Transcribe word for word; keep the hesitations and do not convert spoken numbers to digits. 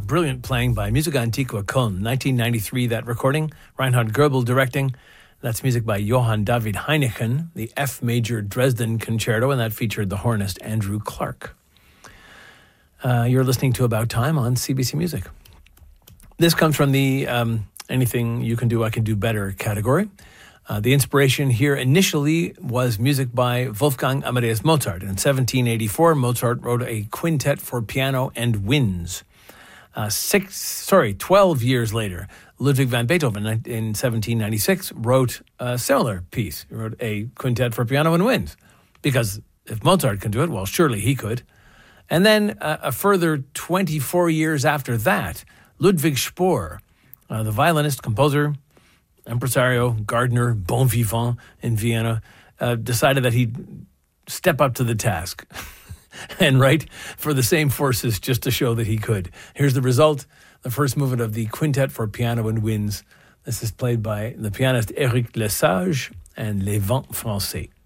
brilliant playing by Musica Antiqua Köln, nineteen ninety-three, that recording. Reinhard Goebel directing. That's music by Johann David Heineken, the F major Dresden Concerto, and that featured the hornist Andrew Clark. Uh, you're listening to About Time on C B C Music. This comes from the um, Anything You Can Do, I Can Do Better category. Uh, the inspiration here initially was music by Wolfgang Amadeus Mozart. In seventeen eighty-four, Mozart wrote a quintet for piano and winds. Uh, six, sorry, twelve years later, Ludwig van Beethoven in seventeen ninety-six wrote a similar piece. He wrote a quintet for piano and winds. Because if Mozart can do it, well, surely he could. And then uh, a further twenty-four years after that, Ludwig Spohr, uh, the violinist, composer, impresario, gardener, bon vivant in Vienna, uh, decided that he'd step up to the task and write for the same forces just to show that he could. Here's the result, the first movement of the Quintet for Piano and Winds. This is played by the pianist Éric Lesage and Les Vents Français.